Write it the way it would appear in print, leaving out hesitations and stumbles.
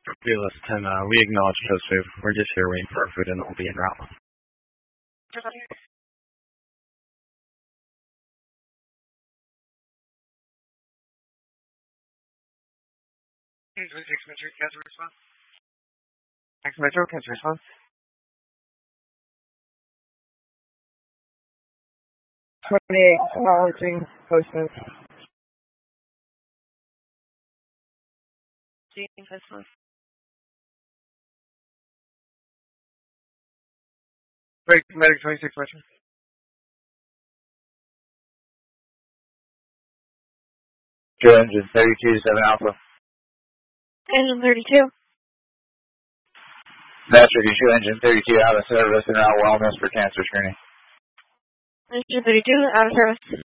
Fearless 10, we acknowledge Coast Wave. We're just here waiting for our food and we'll be en route. Metro, cancel response. 28, acknowledging postman. Break, medic 26, Metro. Show engine 32, 7 Alpha. Engine 32. Master, you show engine 32 out of service and out wellness for cancer screening. Engine 32, out of service.